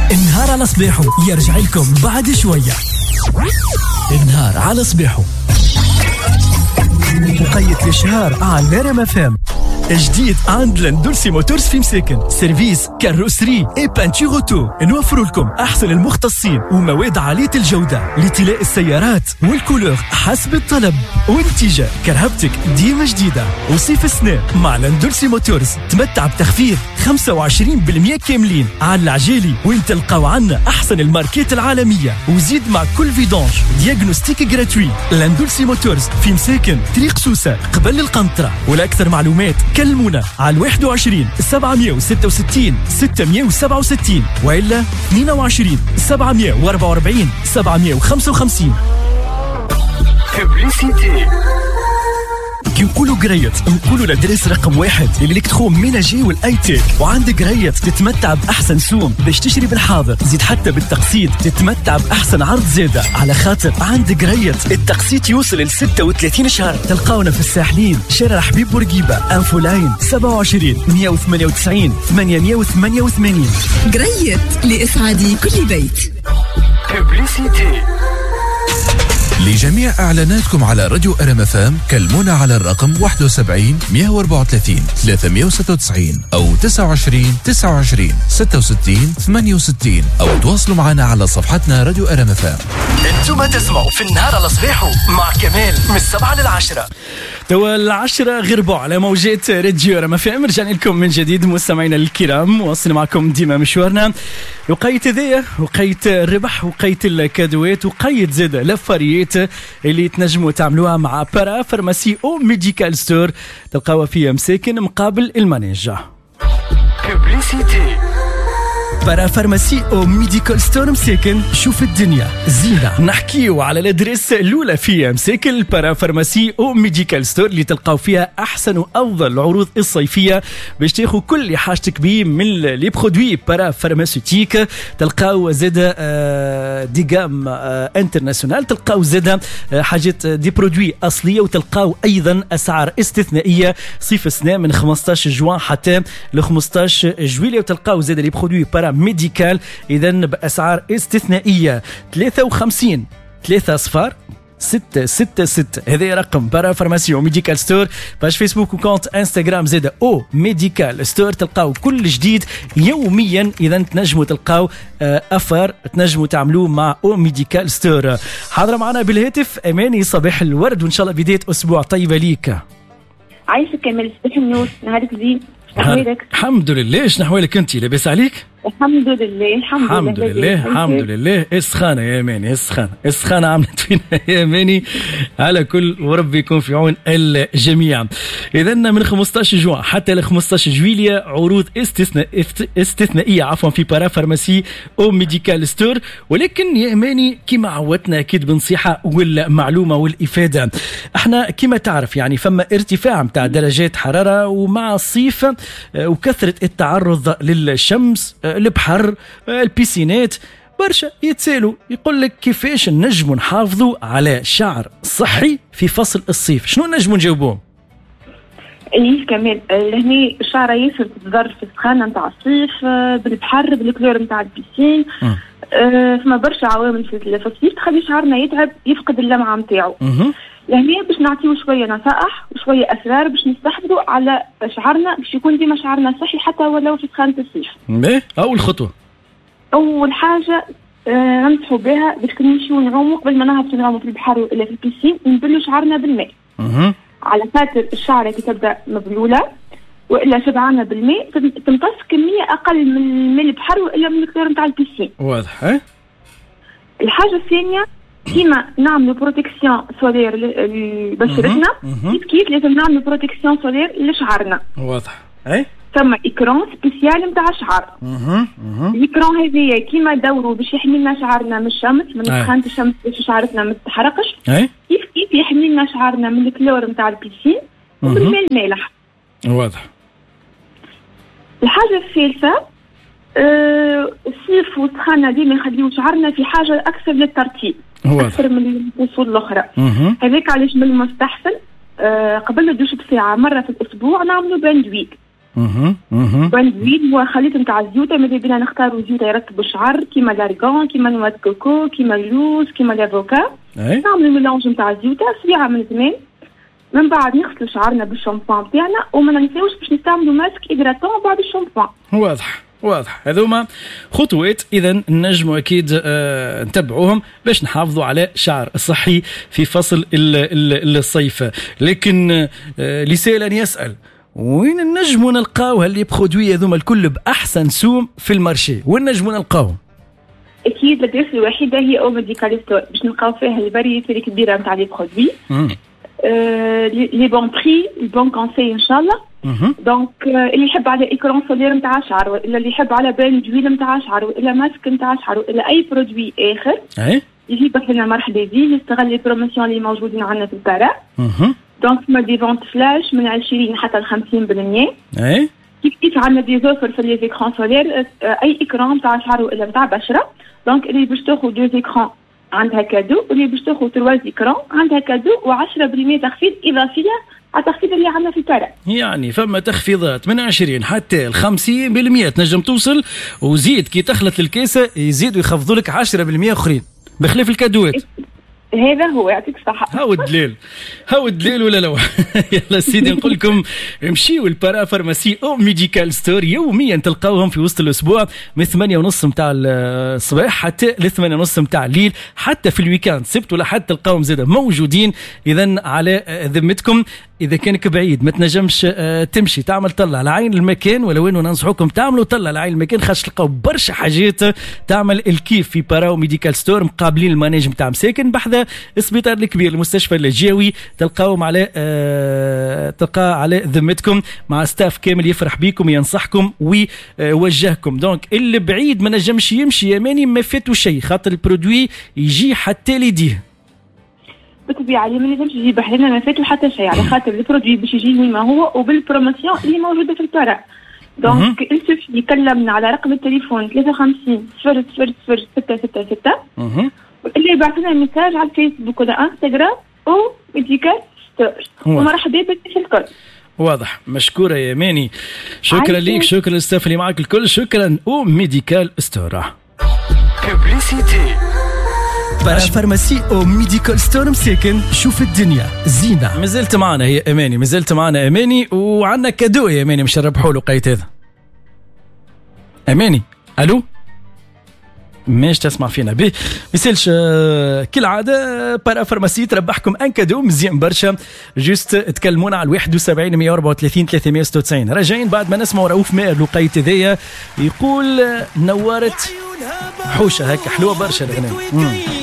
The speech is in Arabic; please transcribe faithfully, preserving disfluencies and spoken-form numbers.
النهار على صباحو يرجع لكم بعد شوية. النهار على صباحو مقيد الشهر على ريم اف ام. جديد عند لاندولسي موتورز في مساكن، سيرفيس كاروسري اي بانتور اوتو. نوفر لكم احسن المختصين ومواد عاليه الجوده لطلاء السيارات والكولور حسب الطلب، وانتاج كرهبتك ديما جديده. وصيف السنة مع لاندولسي موتورز تمتع بتخفيض خمسة وعشرين بالمئة كاملين على العجالي، وين تلقاو عنا احسن الماركات العالميه. وزيد مع كل فيدونج دياغنوستيك جراتوي. لاندولسي موتورز في مساكن طريق سوسه قبل القنطره. ولاكثر معلومات كلمونا على واحد وعشرين سبعمية وستة وستين ستمية وسبعة وستين وإلا اثنين وعشرين سبعمية وأربعة وأربعين سبعمية وخمسة وخمسين. ببليسيتي كي نقولوا قريت نقولوا لدرس رقم واحد الالكترون ميناجي والاي تيك. وعندك قريت تتمتع باحسن سوم باش تشتري بالحاضر، زيد حتى بالتقسيط تتمتع باحسن عرض زاده، على خاطر عندك قريت التقسيط يوصل ل ستة وثلاثين شهر. تلقاونا في الساحلين شارع حبيب بورقيبه، انفو لاين سبعة وعشرين مية وثمانية وتسعين ثمانمية وثمانية وثمانين. قريت لإسعاد كل بيت. ببليسيتي لجميع إعلاناتكم على راديو ارم اف ام كلمونا على الرقم واحد وسبعين مية وأربعة وثلاثين ثلاثمية وستة وتسعين أو تسعة وعشرين تسعة وعشرين ستة وستين ثمانية وستين، أو تواصلوا معنا على صفحتنا راديو ارم اف ام. انتم تسمعوا في النهار على صباحو مع كمال من السبعة للعشرة. توا العشرة غربوا على موجات راديو ارم اف ام. رجعنا لكم من جديد مستمعينا الكرام، واصل معكم ديما مشوارنا. وقيت ذي وقيت الربح وقيت الكادوات وقيت زاد لفاريات اللي تنجموا تعملوها مع بارا فارماسي او ميديكال ستور، تلقاوها في مساكن مقابل المانيجا. ببليسيتي بارا فارماسي او ميديكال ستور مساكن، شوف الدنيا زينة. نحكيو على الادريس الاولى في مساكن بارا فارماسي او ميديكال ستور اللي تلقاو فيها احسن وافضل العروض الصيفيه باش تاخذ كل حاجتك بيه من لي برودوي بارا فارماسيوتيك. تلقاو زاده آه دي جام آه انترناسيونال، تلقاو زاده آه حاجات دي برودوي اصليه، وتلقاو ايضا اسعار استثنائيه صيف السنه من خمسطاش جوان حتى ل خمسطاش جويلية. وتلقاو زاده لي برودوي بارا ميديكال إذن بأسعار استثنائية. ثلاثة وخمسين ثلاثة صفار ستة ستة ستة هذا رقم بارا فارماسي وميديكال ستور. باش فيسبوك وكونت انستغرام زاده او ميديكال ستور. تلقاو كل جديد يوميا، اذا تنجموا تلقاو افر تنجموا تعملوه مع او ميديكال ستور. حاضره معنا بالهاتف اماني، صباح الورد وان شاء الله بدايه اسبوع طيبه ليك. عايشك كمال، صباح النور، نهارك زين. أحوالك؟ الحمد لله. ايش نحوالك انت؟ لاباس عليك؟ الحمد لله الحمد, الحمد لله لله الحمد لله. السخانه يا ماني، السخانه السخانه عملت فينا يا ماني على كل، وربي يكون في عون الجميع. اذا من خمسطاش جوان حتى ل خمسطاش جويلية عروض استثناء استثنائيه عفوا في بارا فارماسي او ميديكال ستور. ولكن يا ماني كما عودتنا اكيد بنصيحه والمعلومه والافاده. احنا كما تعرف يعني فما ارتفاع نتاع درجات حراره، ومع الصيف وكثره التعرض للشمس، البحر، البيسينات، برشا يتسالوا يقول لك كيفاش نجموا نحافظوا على شعر صحي في فصل الصيف. شنو نجموا نجاوبوه؟ ايه كمان هني الشعر ياسر تتضرر في السخانه نتاع الصيف، بالبحر، بالكلور نتاع البيسين. أه فما برشا عوامل في الصيف تخلي شعرنا يتعب، يفقد اللمعه نتاعو. يعني باش نعطيو شويه نصائح وشويه اسرار باش نستحفظوا على شعرنا باش يكون ديما شعرنا صحي حتى ولو في سخانه الصيف. ايه اول خطوه اول حاجه آه ننصحوا بها باش نمشيو نعوموا قبل ما نهبطوا نعوموا في البحر ولا في البيسين، نبلوا شعرنا بالماء. اها على خاطر الشعره كي تبدا مبلوله والا شبعانه بالماء تمتص كميه اقل من من البحر والا من الكلور نتاع البيسين. واضح. اه الحاجه الثانيه كيما نعملوا بروتكسيون سولير لبشرتنا، كيف كيف لازم نعملوا بروتكسيون سولير لشعرنا. واضح. اي ثم اكران سبيسيال نتاع الشعر. اها اها الاكران هذايا كيما دوروا باش يحمي لنا شعرنا من الشمس، من سخانه الشمس باش شعرتنا ما تتحرقش. اي كيف كيف يحمي لنا شعرنا من الكلور نتاع البيسين وبالماء المالح. واضح. الحاجه الثالثه أه الصيف والسخانه ديما يخليو شعرنا في حاجه اكثر للترطيب اكثر من الفصول الاخرى. هذاك علاش من المستحسن أه قبل الدوش بساعه مره في الاسبوع نعملوا باندويك. اها اها بندويل هو خليط نتاع الزيوتة. ماذا بينا نختاروا زيوتة يرطبوا الشعر كيما لارغون كيما نواد كوكو كيما اللوز كيما لافوكا. نعملوا ميلونج نتاع الزيوتة سريعة من زمان. من بعد نغسلوا شعرنا بالشامبوان بتاعنا وما ننساوش باش نستعملوا ماسك إدراتون بعد الشامبوان. واضح واضح. هذوما خطوات اذا نجموا اكيد آه نتبعوهم باش نحافظوا على شعر صحي في فصل الصيف. لكن آه لسائل يسأل وين نجموا نلقاو هاللي برودوي هذوما الكل باحسن سوم في المارشي؟ وين نجموا نلقاو؟ اكيد الادريس الوحيده هي او ميديكال ستور باش نلقاو فيها الفاريتي الكبيره نتاع لي برودوي آه لي بون بري البون كونساي ان شاء الله. دونك اللي يحب على ايكرون سولير نتاع شعر ولا اللي يحب على بان دويل نتاع شعر ولا ماسك نتاع شعر ولا اي برودوي اخر اي يجيب لنا مرحبا بيه. يستغل لي بروموسيون اللي موجودين عندنا في البارا. دونك ما دي فونت فلاش من عشرين حتى ل خمسين بالمية. اي كيف كيف عندنا دي زوفر في لي ايكرون سولير اي ايكرون نتاع شعر ولا نتاع بشره. دونك اللي باش تاخذ دو ايكرون عندها كادو واللي باش تاخذ ثلاث ايكرون عندها كادو وعشرة بالمية تخفيض اضافيه على التخفيض اللي عندنا في البارا. يعني فما تخفيضات من عشرين حتى ل خمسين بالمية تنجم توصل وزيد كي تخلط الكيسه يزيدوا يخفضوا لك عشرة بالمية اخرين بخلاف الكادوات. هذا هو يعطيك الصحة. هاو الدليل هاو الدليل ولا لو. يلا سيدي نقول لكم امشيوا البارا فارماسي او ميديكال ستور يوميا تلقاوهم في وسط الاسبوع من ثمانية ونص متاع الصباح حتى ل ثمانية ونص متاع الليل. حتى في الويكاند سبت ولا حتى تلقاوهم زاده موجودين. اذا على ذمتكم اذا كانك بعيد ما تنجمش تمشي تعمل طلع على عين المكان ولو انه ننصحكم تعملوا طلع على عين المكان خاص تلقاو برشا حاجات تعمل الكيف في بارا ميديكال ستور مقابلين المانيج نتاع مساكن بحذا السبيطار الكبير المستشفى الجاوي. تلقاوهم على آه تلقى على ذمتكم مع ستاف كامل يفرح بيكم ينصحكم ويوجهكم. دونك اللي بعيد ما نجمش يمشي يماني ما فاتوا شيء خاطر البرودوي يجي حتى ليديه بالطبيعه اللي ما لازمش يجيب حنا ما فاتوا حتى شيء على خاطر البرودوي باش يجي وين ما هو وبالبروموسيون اللي موجوده في البارا. دونك السوف يكلمنا على رقم التليفون ثلاثة وخمسين صفر صفر صفر ستة ستة ستة اللي يبعث لنا ميساج على الفيسبوك ولا انستغرام او ميديكال ستور ومرحبا بك في الكل. واضح. مشكورة يا ماني. شكرا ليك شكرا للستاف اللي معك الكل. شكرا او ميديكال ستور. ببليسيتي بارا فارماسي او ميديكال ستور مساكن. شوف الدنيا زينة. مازلت معنا هي اماني مازلت معنا اماني وعندنا كادو يا اماني مش نربحوا له قيت هذا. اماني الو ماش تسمع فينا بيه مثلش كالعادة بارا فارماسي تربحكم ان كادو مزيان برشا. جوست تكلمونا على واحد وسبعين مية وأربعة وثلاثين ثلاثمية وستة وتسعين. راجعين بعد ما نسمعوا رؤوف ماهر لقيت ذايا يقول نورت حوشة هكا حلوة برشا الأغنية.